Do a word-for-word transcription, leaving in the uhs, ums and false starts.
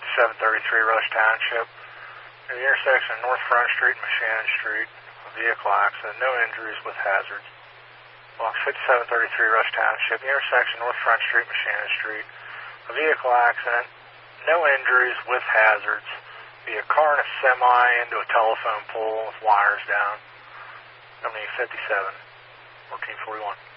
fifty-seven thirty-three Rush Township. At the intersection of North Front Street and Shannon Street, a vehicle accident, no injuries with hazards. Box fifty-seven thirty-three Rush Township, the intersection of North Front Street and Shannon Street, a vehicle accident, no injuries with hazards. Be a car and a semi into a telephone pole with wires down. Company fifty-seven, fourteen forty-one.